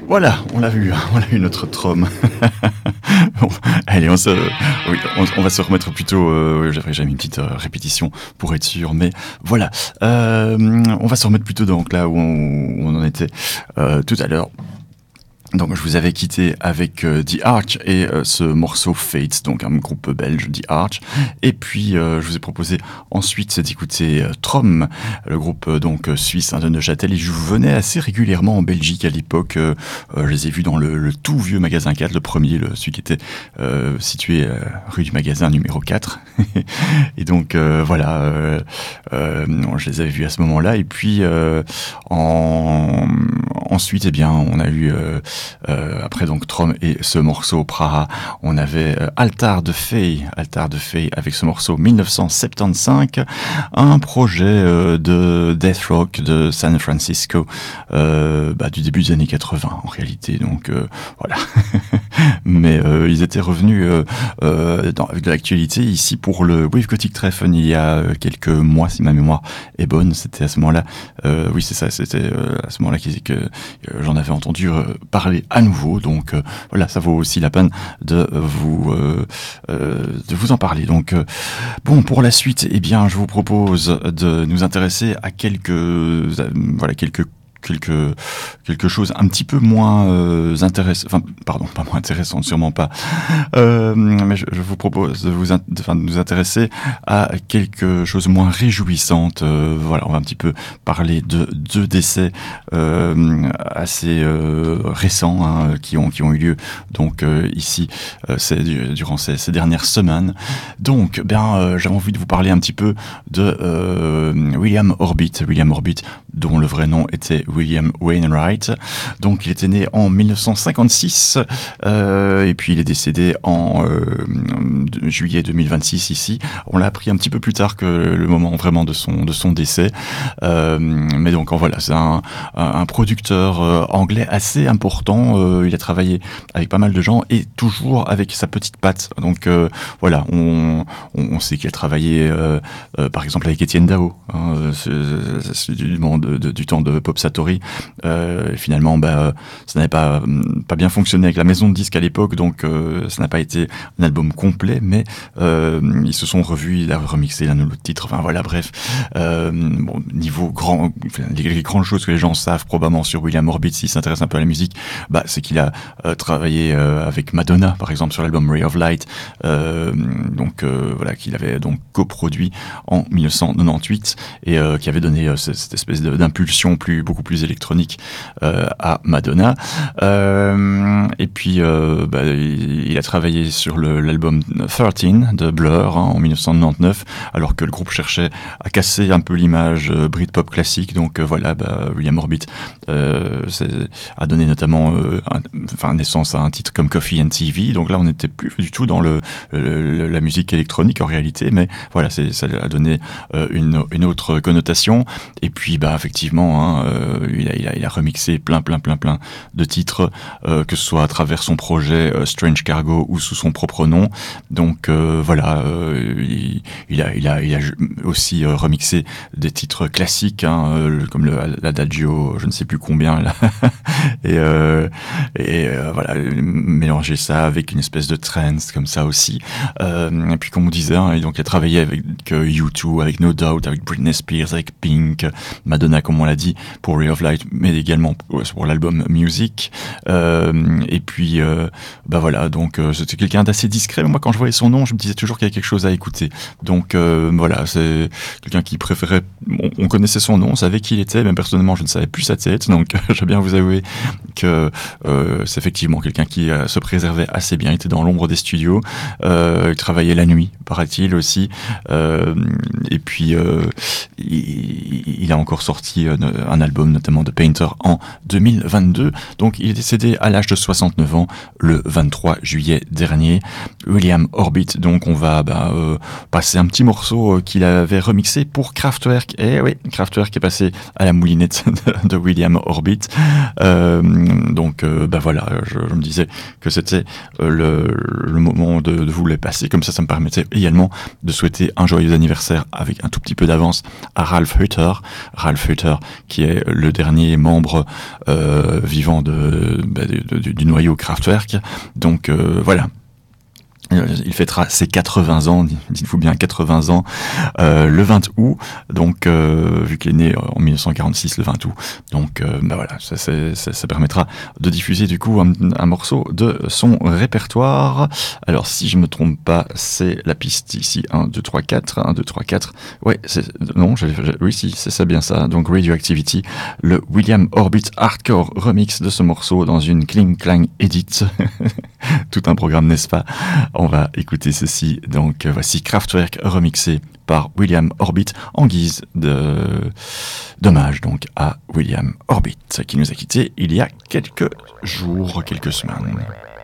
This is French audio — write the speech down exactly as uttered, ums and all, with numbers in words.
Voilà, on l'a vu, on a eu notre Trom. Bon, allez, on, se, oui, on, on va se remettre plutôt. Euh, J'avais déjà mis une petite euh, répétition pour être sûr, mais voilà. Euh, on va se remettre plutôt donc là où on, où on en était euh, tout à l'heure. Donc je vous avais quitté avec euh, The Arch et euh, ce morceau Fates, donc un groupe belge, The Arch. Et puis euh, je vous ai proposé ensuite d'écouter euh, Trom, le groupe euh, donc suisse hein, de Neuchâtel. Et je venais assez régulièrement en Belgique à l'époque. Euh, euh, je les ai vus dans le, le tout vieux magasin quatre, le premier, le, celui qui était euh, situé euh, rue du Magasin numéro quatre. Et donc euh, voilà, euh, euh, je les avais vus à ce moment-là. Et puis euh, en... ensuite, eh bien, on a eu euh, Euh, après donc Trom et ce morceau Praha, on avait euh, Altar de Faye, Altar de Faye avec ce morceau dix-neuf cent soixante-quinze, un projet euh, de death rock de San Francisco euh, bah, du début des années quatre-vingts en réalité, donc euh, voilà. Mais euh, ils étaient revenus euh, euh, dans, avec de l'actualité ici pour le Wave Gothic Treffen il y a quelques mois, si ma mémoire est bonne. C'était à ce moment-là, euh, oui c'est ça, c'était euh, à ce moment-là que, que euh, j'en avais entendu euh, parler à nouveau, donc euh, voilà, ça vaut aussi la peine de vous euh, euh, de vous en parler. Donc euh, bon, pour la suite, eh bien, je vous propose de nous intéresser à quelques euh, voilà quelques quelque quelque chose un petit peu moins euh, intéressant, enfin pardon, pas moins intéressant, sûrement pas, euh, mais je, je vous propose de vous in- de, enfin, de nous intéresser à quelque chose moins réjouissante. Euh, voilà, on va un petit peu parler de deux décès euh, assez euh, récents hein, qui ont qui ont eu lieu donc euh, ici euh, c'est durant ces, ces dernières semaines. Donc ben euh, j'avais envie de vous parler un petit peu de euh, William Orbit, William Orbit dont le vrai nom était William Wainwright. Donc il était né en dix-neuf cent cinquante-six euh, et puis il est décédé en euh, juillet deux mille vingt-six ici. On l'a appris un petit peu plus tard que le moment vraiment de son de son décès. Euh, mais donc voilà, c'est un, un producteur euh, anglais assez important. Euh, il a travaillé avec pas mal de gens et toujours avec sa petite patte. Donc euh, voilà, on, on, on sait qu'il a travaillé euh, euh, par exemple avec Étienne Dao, hein, c'est, c'est du, de, de, du temps de Pop Satori. Euh, et finalement, bah, ça n'avait pas pas bien fonctionné avec la maison de disques à l'époque, donc euh, ça n'a pas été un album complet, mais euh, ils se sont revus, il a remixé l'un ou l'autre titre. Enfin voilà, bref. Euh, bon, niveau grand, les, les grandes choses que les gens savent probablement sur William Orbit s'ils s'intéressent un peu à la musique, bah c'est qu'il a euh, travaillé euh, avec Madonna, par exemple, sur l'album Ray of Light. Euh, donc euh, voilà, qu'il avait donc coproduit en dix-neuf cent quatre-vingt-dix-huit et euh, qui avait donné euh, cette, cette espèce de, d'impulsion plus beaucoup plus électronique euh, à Madonna. Euh, et puis euh, bah, il, il a travaillé sur le, l'album treize de Blur hein, en dix-neuf cent quatre-vingt-dix-neuf, alors que le groupe cherchait à casser un peu l'image euh, Britpop classique. Donc euh, voilà, bah, William Orbit euh, a donné notamment euh, un, enfin, naissance à un titre comme Coffee and T V. Donc là, on n'était plus du tout dans le, le, la musique électronique en réalité, mais voilà, c'est, ça a donné euh, une, une autre connotation. Et puis, bah, effectivement, hein, euh, il, a, il, a, il a remixé plein, plein, plein, plein de titres, euh, que ce soit à travers son projet euh, Strange Cargo ou sous son propre nom. Donc euh, voilà, euh, il, il, a, il, a, il a aussi euh, remixé des titres classiques, hein, euh, comme le, l'Adagio, je ne sais plus combien, là. et, euh, et euh, voilà, mélanger ça avec une espèce de trance comme ça aussi. Euh, et puis comme on disait, hein, donc il a travaillé avec euh, U deux, avec No Doubt, avec Britney Spears, avec Pink, Madonna comme on l'a dit pour Ray of Light, mais également pour, pour l'album Music. Euh, et puis euh, bah voilà, donc euh, c'était quelqu'un d'assez discret. Mais moi quand je voyais son nom, je me disais toujours qu'il y avait quelque chose à écouter. Donc euh, voilà, c'est quelqu'un qui préférait. On, on connaissait son nom, on savait qui il était, mais personnellement je ne savais plus sa tête. Donc je vais bien vous avouer que euh, c'est effectivement quelqu'un qui euh, se préservait assez bien. Il était dans l'ombre des studios. Euh, il travaillait la nuit, paraît-il aussi. Euh, et puis euh, il, il a encore sorti euh, un album, notamment de Painter, en deux mille vingt-deux. Donc il est décédé à l'âge de soixante-neuf ans le vingt-trois juillet dernier. William Orbit. Donc on va bah, euh, passer un petit morceau euh, qu'il avait remixé pour Kraftwerk. Et oui, Kraftwerk est passé à la moulinette de, de William Orbit. Euh, donc euh, bah voilà, je, je me disais que c'était euh, le, le moment de, de vous les passer. Comme ça, ça me permettait également de souhaiter un joyeux anniversaire avec un tout petit peu d'avance à Ralph Hutter. Ralph Hutter, qui est le dernier membre membres euh, vivants de, bah, de, de, du noyau Kraftwerk. Donc euh, voilà. Il fêtera ses quatre-vingts ans, dites-vous bien quatre-vingts ans, euh, le vingt août, donc euh, vu qu'il est né en mille neuf cent quarante-six le vingt août, donc euh, bah voilà, ça, ça, ça permettra de diffuser du coup un, un morceau de son répertoire. Alors si je me trompe pas, c'est la piste ici, un, deux, trois, quatre, un, deux, trois, quatre, ouais, c'est, non, j'ai, j'ai, oui si, c'est ça bien ça, donc Radioactivity, le William Orbit Hardcore remix de ce morceau dans une Kling Klang edit, tout un programme n'est-ce pas? On va écouter ceci, donc voici Kraftwerk remixé par William Orbit en guise de d'hommage donc à William Orbit qui nous a quittés il y a quelques jours, quelques semaines.